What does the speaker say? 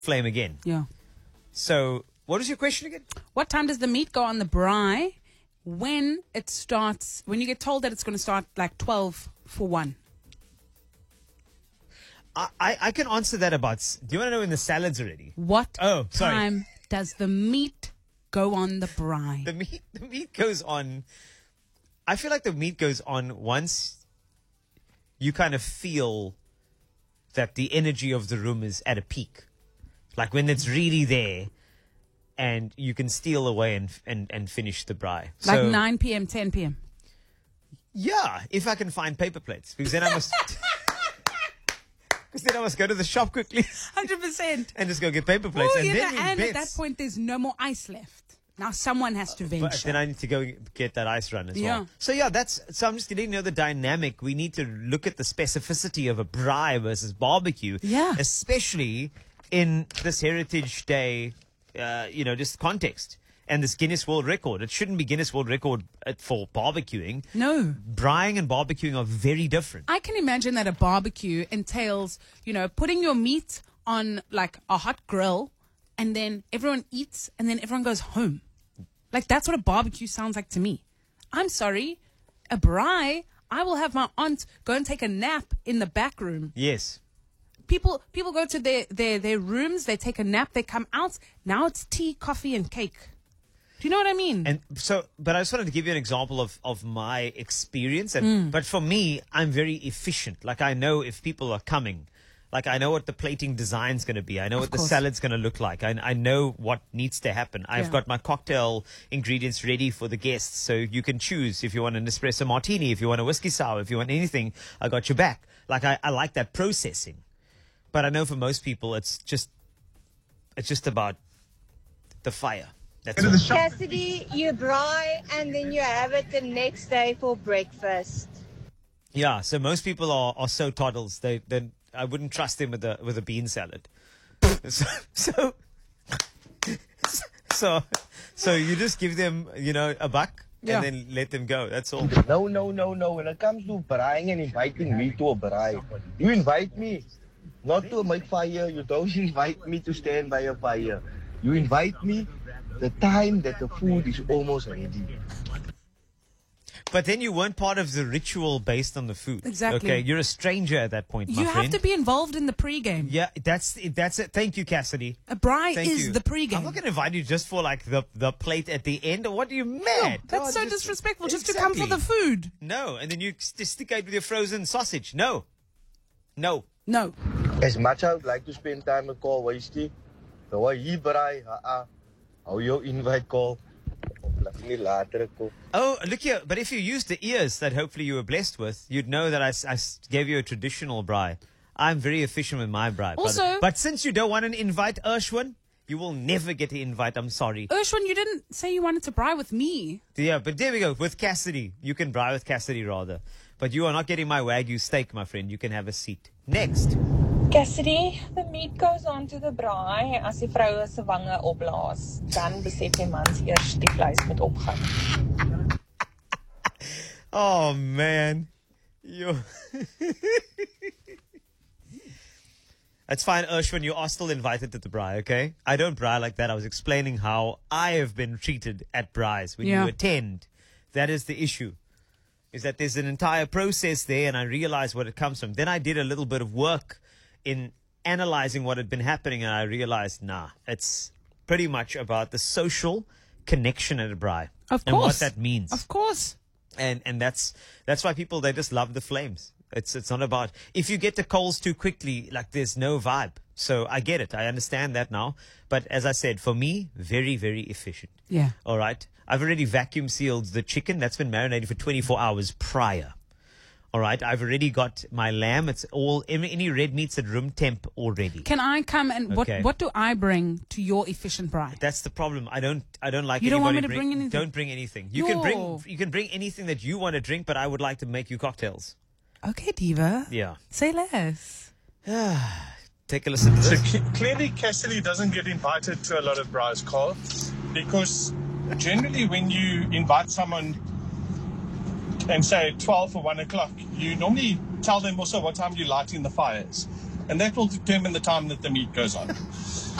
flame again. Yeah. So, what was your question again? What time does the meat go on the braai when it starts, when you get told that it's going to start like 12 for 1? I can answer that about... Do you want to know in the salads already? What Oh, sorry. time does the meat go on the braai? The meat goes on... I feel like the meat goes on once you kind of feel that the energy of the room is at a peak. Like when it's really there and you can steal away and finish the braai. Like So, 9 p.m., 10 p.m. yeah, if I can find paper plates. Because then I must... Because then I must go to the shop quickly 100%. and just go get paper plates. Ooh, and yeah, then and we at that point, there's no more ice left. Now someone has to venture. But then I need to go get that ice run as Yeah. well. So yeah, so I'm just letting you know the dynamic. We need to look at the specificity of a braai versus barbecue. Yeah. Especially in this Heritage Day, just context. And this Guinness World Record. It shouldn't be Guinness World Record for barbecuing. No. Braaiing and barbecuing are very different. I can imagine that a barbecue entails, putting your meat on like a hot grill and then everyone eats and then everyone goes home. Like that's what a barbecue sounds like to me. I'm sorry. A braai, I will have my aunt go and take a nap in the back room. Yes. People go to their rooms, they take a nap, they come out. Now it's tea, coffee, and cake. Do you know what I mean? And so, but I just wanted to give you an example of my experience. But for me, I'm very efficient. Like I know if people are coming. Like I know what the plating design is going to be. I know what the salad's going to look like. I know what needs to happen. I've got my cocktail ingredients ready for the guests. So you can choose if you want an espresso martini, if you want a whiskey sour, if you want anything, I got your back. Like I like that processing. But I know for most people, it's just about the fire. That's all. Cassidy, you braai and then you have it the next day for breakfast. Yeah, so most people are so toddles. They I wouldn't trust them with a bean salad. So you just give them, a buck and then let them go. That's all. No. When it comes to braaiing and inviting me to a braai, you invite me not to make fire. You don't invite me to stand by a fire. You invite me the time that the food is almost ready. But then you weren't part of the ritual based on the food. Exactly. Okay, you're a stranger at that point, my you friend. have to be involved in the pregame. Yeah, that's it. Thank you, Cassidy. A braai Thank is you. the pregame. I'm not going to invite you just for like the plate at the end. What are you mad? That's so disrespectful. Just to come for the food. No, and then you stick out with your frozen sausage. No. As much as I would like to spend time with Call Wasty, the way he braai, how you invite Call. Oh, look here. But if you used the ears that hopefully you were blessed with, you'd know that I gave you a traditional braai. I'm very efficient with my braai. Also, but since you don't want an invite, Urshwin, you will never get an invite. I'm sorry. Urshwin, you didn't say you wanted to braai with me. Yeah, but there we go. With Cassidy. You can braai with Cassidy rather. But you are not getting my Wagyu steak, my friend. You can have a seat. Next. Cassidy, the meat goes on to the braai as die vroue se wange opblaas. Dan besef jy mans eers die vleis moet opgaan. Oh, man. That's fine, Urshwin. You are still invited to the braai, okay? I don't braai like that. I was explaining how I have been treated at braais. When you attend, that is the issue. Is that there's an entire process there, and I realized what it comes from. Then I did a little bit of work in analyzing what had been happening, and I realized, it's pretty much about the social connection at a braai. Of course. And what that means. Of course. And that's why people, they just love the flames. It's not about, if you get the coals too quickly, like there's no vibe. So I get it. I understand that now. But as I said, for me, very, very efficient. Yeah. All right. I've already vacuum sealed the chicken. That's been marinated for 24 hours prior. All right. I've already got my lamb. It's all, any red meat's at room temp already. Can I come and Okay. what do I bring to your efficient braai? That's the problem. I don't like. You don't want anybody me to bring anything? Don't bring anything. You can bring anything that you want to drink, but I would like to make you cocktails. Okay, Diva. Yeah. Say less. Take a listen to this. So clearly Cassidy doesn't get invited to a lot of braais, Carl, because generally when you invite someone and say 12 or 1 o'clock, you normally tell them also what time you're lighting the fires. And that will determine the time that the meat goes on.